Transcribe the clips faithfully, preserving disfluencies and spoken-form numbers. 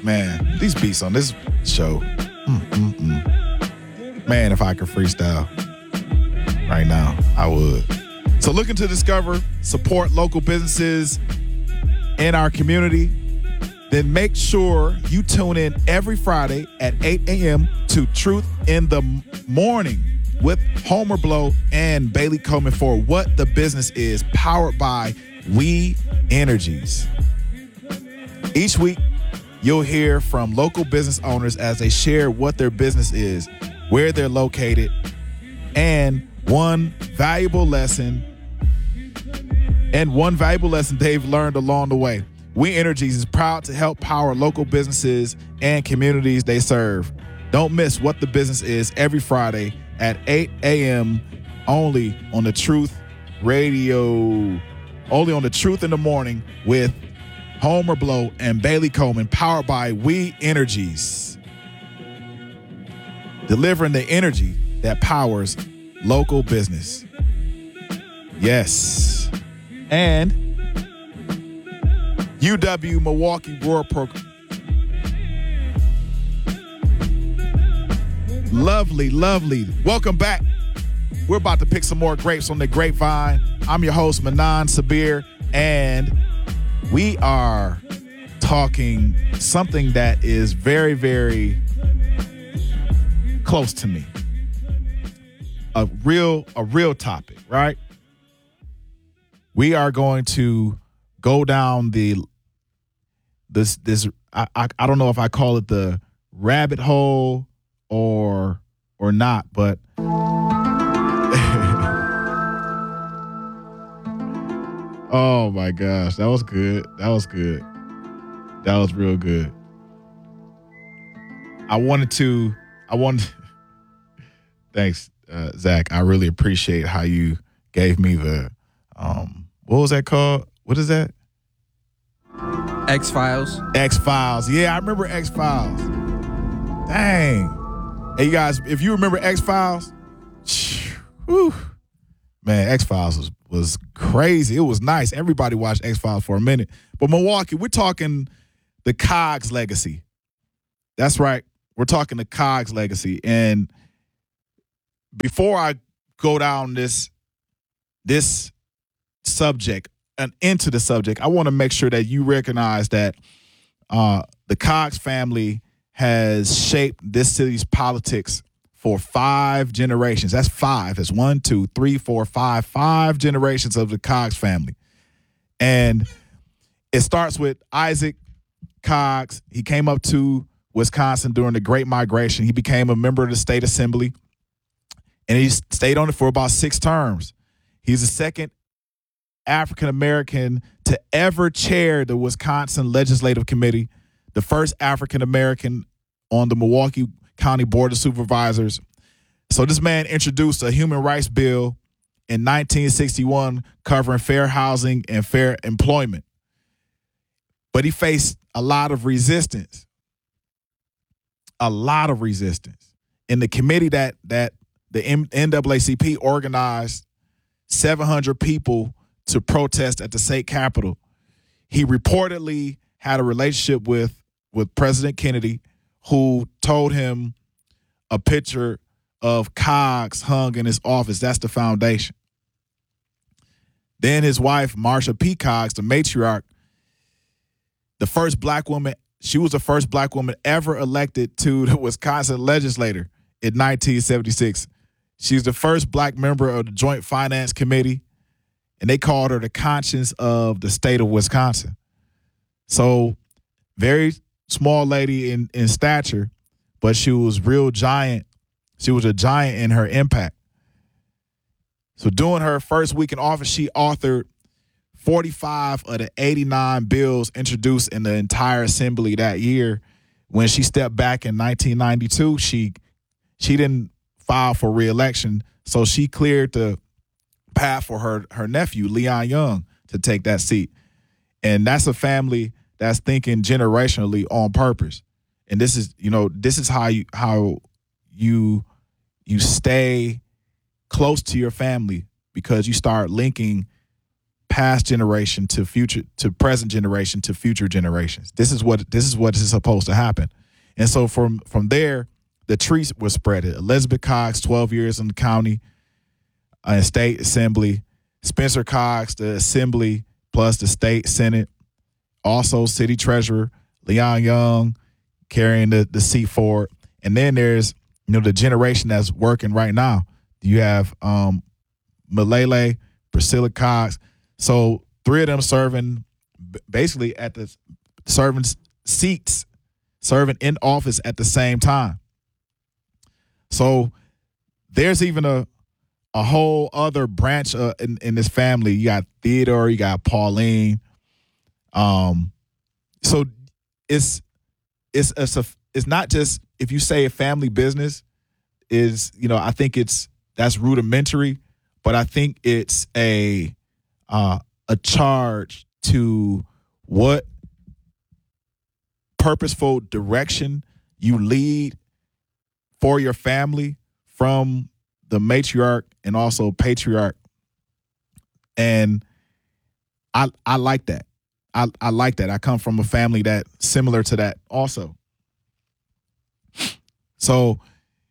Man, these beats on this show. Mm, mm, mm. Man, if I could freestyle right now, I would. So looking to discover, support local businesses in our community, then make sure you tune in every Friday at eight a.m. to Truth in the Morning with Homer Blow and Bailey Coleman for What the Business Is, powered by We Energies. Each week, you'll hear from local business owners as they share what their business is, where they're located, and one valuable lesson and one valuable lesson they've learned along the way. We Energies is proud to help power local businesses and communities they serve. Don't miss What the Business Is every Friday at eight a.m. only on the Truth Radio, only on the Truth in the Morning with Homer Blow and Bailey Coleman, powered by We Energies. Delivering the energy that powers local business. Yes. And U W Milwaukee Rural Program. Lovely, lovely. Welcome back. We're about to pick some more grapes on the grapevine. I'm your host, Manan Sabir, and we are talking something that is very, very close to me. A real, a real topic, right? We are going to go down the this this I, I I don't know if I call it the rabbit hole or or not, but oh my gosh, that was good. That was good. That was real good. I wanted to I wanted thanks, uh, Zach. I really appreciate how you gave me the um what was that called? What is that? X-Files. X-Files. Yeah, I remember X-Files. Dang. Hey, you guys, if you remember X-Files, whew, man, X-Files was, was crazy. It was nice. Everybody watched X-Files for a minute. But Milwaukee, we're talking the Cogs legacy. That's right. We're talking the Cogs legacy. And before I go down this, this subject and into the subject, I want to make sure that you recognize that uh, the Cogs family has shaped this city's politics for five generations. That's five. That's one, two, three, four, five, five generations of the Cogs family. And it starts with Isaac Cogs. He came up to Wisconsin during the Great Migration. He became a member of the state assembly, and he stayed on it for about six terms. He's the second African-American to ever chair the Wisconsin Legislative Committee, the first African-American on the Milwaukee County Board of Supervisors. So this man introduced a human rights bill in nineteen sixty-one covering fair housing and fair employment. But he faced a lot of resistance, a lot of resistance. In the committee that that the N double A C P organized seven hundred people to protest at the state capitol, he reportedly had a relationship with, with President Kennedy, who told him a picture of Cogs hung in his office. That's the foundation. Then his wife, Marsha P. Cogs, the matriarch, the first black woman, she was the first black woman ever elected to the Wisconsin legislature in nineteen seventy-six. She's the first black member of the Joint Finance Committee, and they called her the conscience of the state of Wisconsin. So very small lady in, in stature, but she was real giant. She was a giant in her impact. So during her first week in office, she authored forty-five of the eighty-nine bills introduced in the entire assembly that year. When she stepped back in nineteen ninety-two, she she didn't file for re-election, so she cleared the path for her her nephew, Leon Young, to take that seat. And that's a family that's thinking generationally on purpose. And this is, you know, this is how you how you you stay close to your family, because you start linking past generation to future to present generation to future generations. This is what this is what is supposed to happen. And so from from there, the tree was spread. Elizabeth Cox, twelve years in the county and state assembly. Spencer Cox, the assembly plus the state senate. Also city treasurer. Leon Young carrying the, the seat forward. And then there's, you know, the generation that's working right now. You have um, Malele, Priscilla Cox. So three of them serving basically at the serving seats, serving in office at the same time. So there's even a a whole other branch uh, in, in this family. You got Theodore, you got Pauline. Um, so it's it's it's a it's not just if you say a family business is, you know, I think it's that's rudimentary, but I think it's a uh, a charge to what purposeful direction you lead for your family from the matriarch and also patriarch. And I I like that. I, I like that. I come from a family that similar to that also. So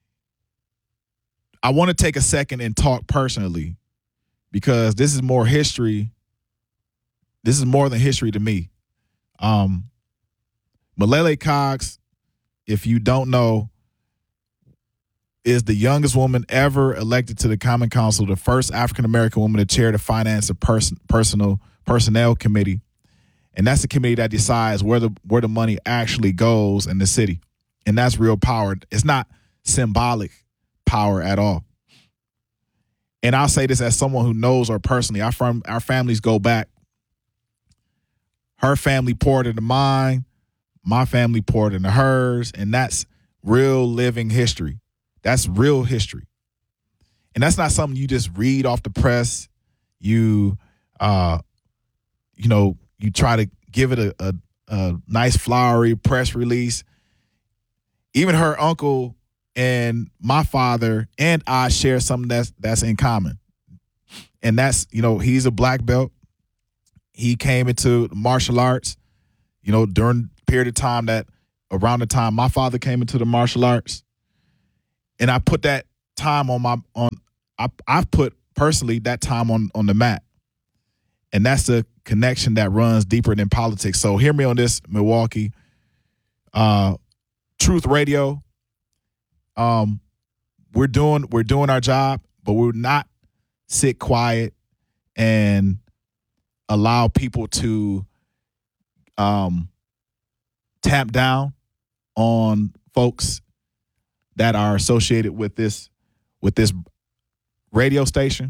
I want to take a second and talk personally because this is more history. This is more than history to me. Um, Malele Cox, if you don't know, is the youngest woman ever elected to the Common Council, the first African-American woman to chair the Finance and Person, Personal Personnel Committee. And that's the committee that decides where the where the money actually goes in the city. And that's real power. It's not symbolic power at all. And I'll say this as someone who knows her personally. Our, from, our families go back. Her family poured into mine. My family poured into hers. And that's real living history. That's real history. And that's not something you just read off the press. You, uh, you know, you try to give it a, a, a nice flowery press release. Even her uncle and my father and I share something that's that's in common. And that's, you know, he's a black belt. He came into martial arts, you know, during the period of time that around the time my father came into the martial arts. And I put that time on my on I I put personally that time on on the map. And that's the connection that runs deeper than politics. So hear me on this, Milwaukee. Uh, Truth Radio. Um, we're doing we're doing our job, but we're not sit quiet and allow people to um, tap down on folks that are associated with this with this radio station.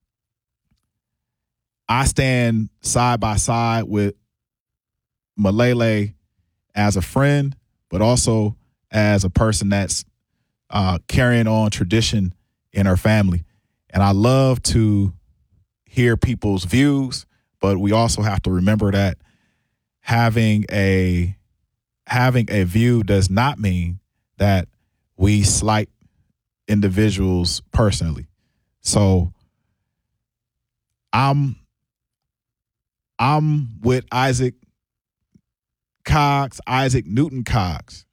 I stand side by side with Malele as a friend, but also as a person that's uh, carrying on tradition in her family. And I love to hear people's views, but we also have to remember that having a having a view does not mean that we slight individuals personally. So I'm I'm with Isaac Cox, Isaac Newton Cox.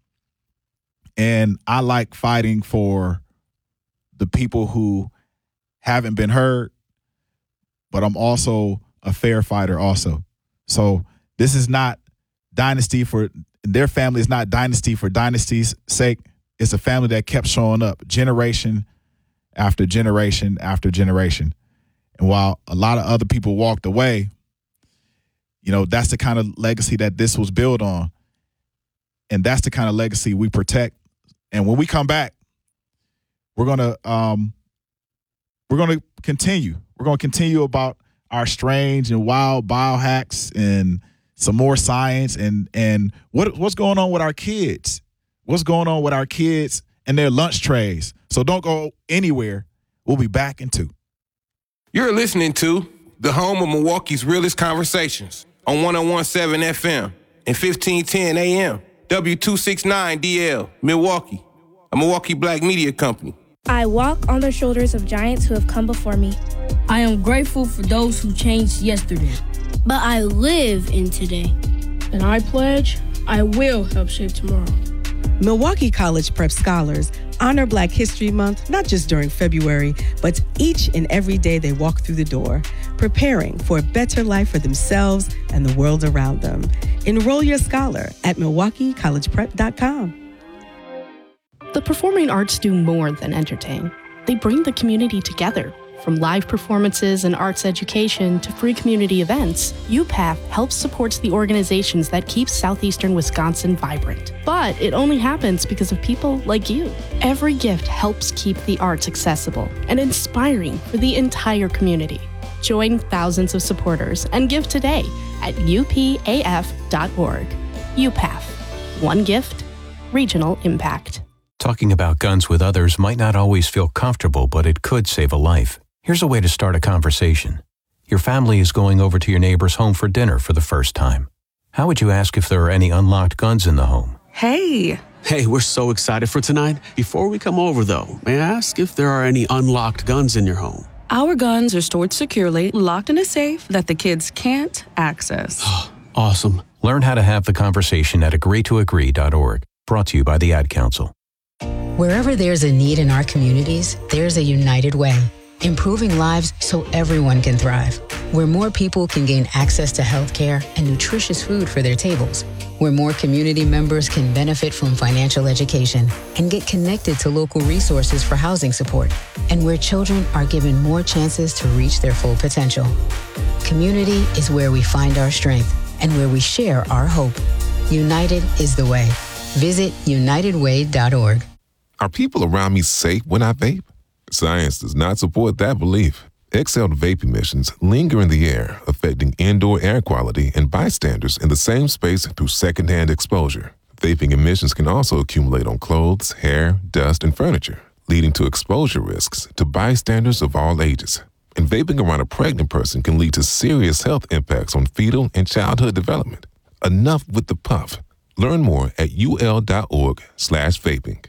And I like fighting for the people who haven't been heard, but I'm also a fair fighter also. So this is not dynasty for, their family is not dynasty for dynasty's sake. It's a family that kept showing up generation after generation after generation. And while a lot of other people walked away, you know, that's the kind of legacy that this was built on. And that's the kind of legacy we protect. And when we come back, we're going to um, we're going to continue. We're going to continue about our strange and wild biohacks and some more science and and what what's going on with our kids. What's going on with our kids and their lunch trays. So don't go anywhere. We'll be back in two. You're listening to the home of Milwaukee's realest conversations on one oh one point seven F M and fifteen ten A M. W two sixty-nine D L, Milwaukee, a Milwaukee Black media company. I walk on the shoulders of giants who have come before me. I am grateful for those who changed yesterday. But I live in today. And I pledge I will help shape tomorrow. Milwaukee College Prep Scholars honor Black History Month not just during February, but each and every day they walk through the door, preparing for a better life for themselves and the world around them. Enroll your scholar at milwaukee college prep dot com. The performing arts do more than entertain. They bring the community together. From live performances and arts education to free community events, U P A T helps support the organizations that keep southeastern Wisconsin vibrant. But it only happens because of people like you. Every gift helps keep the arts accessible and inspiring for the entire community. Join thousands of supporters and give today at U P A F dot org. U P A F. One gift, regional impact. Talking about guns with others might not always feel comfortable, but it could save a life. Here's a way to start a conversation. Your family is going over to your neighbor's home for dinner for the first time. How would you ask if there are any unlocked guns in the home? Hey. Hey, we're so excited for tonight. Before we come over, though, may I ask if there are any unlocked guns in your home? Our guns are stored securely, locked in a safe that the kids can't access. Awesome. Learn how to have the conversation at agree to agree dot org. Brought to you by the Ad Council. Wherever there's a need in our communities, there's a United Way. Improving lives so everyone can thrive. Where more people can gain access to healthcare and nutritious food for their tables. Where more community members can benefit from financial education and get connected to local resources for housing support. And where children are given more chances to reach their full potential. Community is where we find our strength and where we share our hope. United is the way. Visit united way dot org. Are people around me safe when I vape? Science does not support that belief. Exhaled vape emissions linger in the air, affecting indoor air quality and bystanders in the same space through secondhand exposure. Vaping emissions can also accumulate on clothes, hair, dust, and furniture, leading to exposure risks to bystanders of all ages. And vaping around a pregnant person can lead to serious health impacts on fetal and childhood development. Enough with the puff. Learn more at ul.org slash vaping.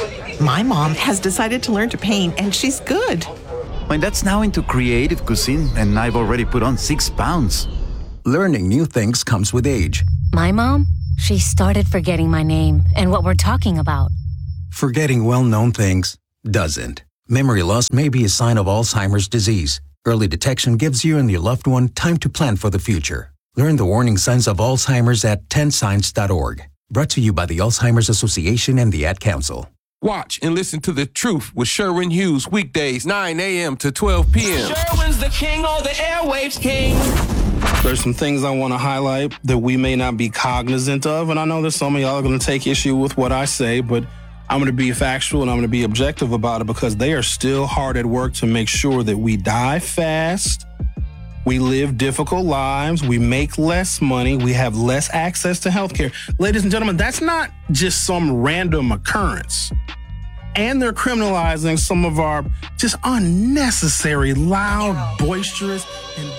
My mom has decided to learn to paint, and she's good. My dad's now into creative cuisine, and I've already put on six pounds. Learning new things comes with age. My mom, she started forgetting my name and what we're talking about. Forgetting well-known things doesn't. Memory loss may be a sign of Alzheimer's disease. Early detection gives you and your loved one time to plan for the future. Learn the warning signs of Alzheimer's at ten signs dot org. Brought to you by the Alzheimer's Association and the Ad Council. Watch and listen to The Truth with Sherwin Hughes weekdays nine a.m. to twelve p.m. Sherwin's the king of the airwaves king. There's some things I want to highlight that we may not be cognizant of, and I know that some of y'all are going to take issue with what I say, but I'm going to be factual and I'm going to be objective about it because they are still hard at work to make sure that we die fast, we live difficult lives, we make less money, we have less access to healthcare. Ladies and gentlemen, that's not just some random occurrence. And they're criminalizing some of our just unnecessary, loud, boisterous, and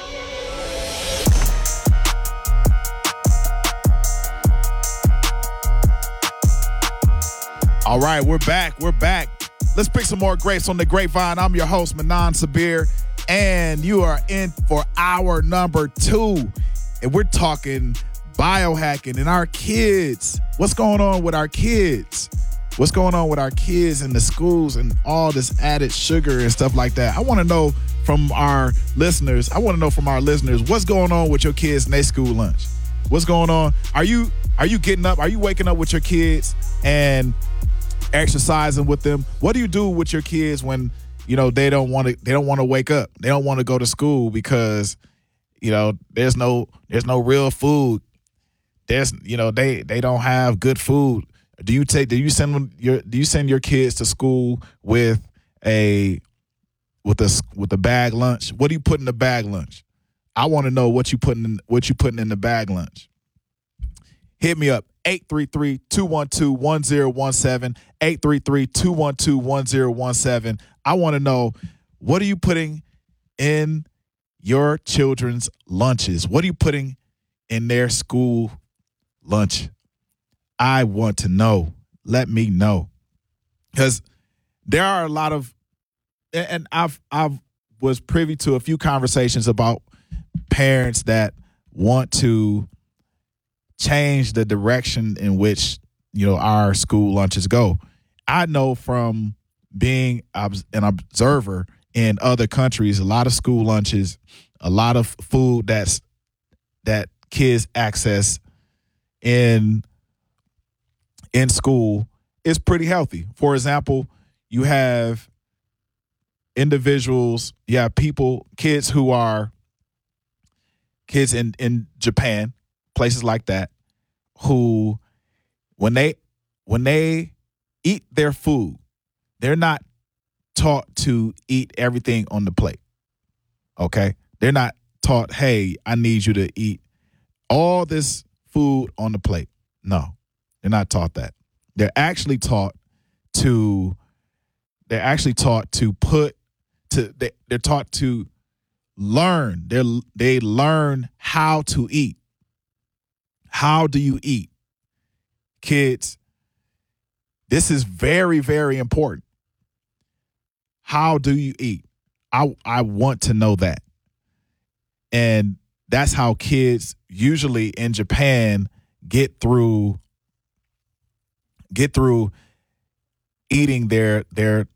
all right, we're back. We're back. Let's pick some more grapes on the grapevine. I'm your host, Manan Sabir, and you are in for hour number two. And we're talking biohacking and our kids. What's going on with our kids? What's going on with our kids in the schools and all this added sugar and stuff like that? I want to know from our listeners. I want to know from our listeners, what's going on with your kids in their school lunch? What's going on? Are you are you getting up? Are you waking up with your kids and exercising with them? What do you do with your kids when, you know, they don't want to they don't want to wake up? They don't want to go to school because, you know, there's no there's no real food. There's, you know, they they don't have good food. Do you take do you send your do you send your kids to school with a with a with a bag lunch? What do you put in the bag lunch? I want to know what you putting in what you putting in the bag lunch. Hit me up, eight three three, two one two, one zero one seven, eight three three, two one two, one zero one seven. I want to know, what are you putting in your children's lunches? What are you putting in their school lunch? I want to know. Let me know. Because there are a lot of, and I've I've was privy to a few conversations about parents that want to change the direction in which, you know, our school lunches go. I know from being an observer in other countries, a lot of school lunches, a lot of food that's that kids access in in school is pretty healthy. For example, you have individuals, you have people, kids who are kids in, in Japan, places like that, who when they when they eat their food, they're not taught to eat everything on the plate. Okay? They're not taught, hey, I need you to eat all this food on the plate. No, they're not taught that. They're actually taught to they're actually taught to put to they, they're taught to learn. They they learn how to eat. How do you eat? Kids, this is very, very important. How do you eat? I I want to know that. And that's how kids usually in Japan get through get through eating their their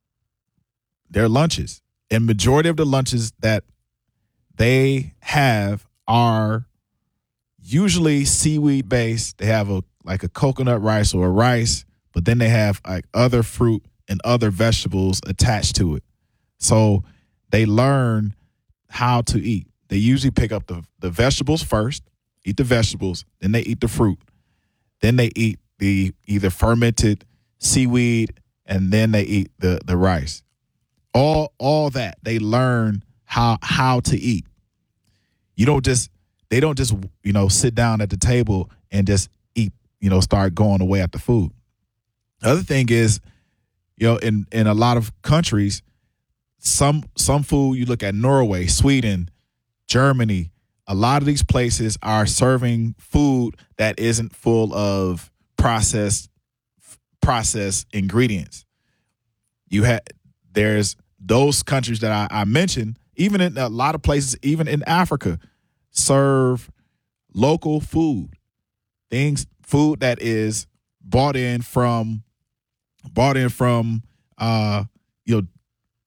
their lunches. And majority of the lunches that they have are usually seaweed based. They have a like a coconut rice or a rice, but then they have like other fruit and other vegetables attached to it. So they learn how to eat. They usually pick up the, the vegetables first, eat the vegetables, then they eat the fruit. Then they eat the either fermented seaweed, and then they eat the, the rice. All all that, they learn how how to eat. You don't just they don't just, you know, sit down at the table and just eat, you know, start going away at the food. The other thing is, you know, in, in a lot of countries, some some food, you look at Norway, Sweden, Germany, a lot of these places are serving food that isn't full of processed processed ingredients. You have there's those countries that I, I mentioned, even in a lot of places, even in Africa, serve local food, things, food that is bought in from, bought in from, uh, you know,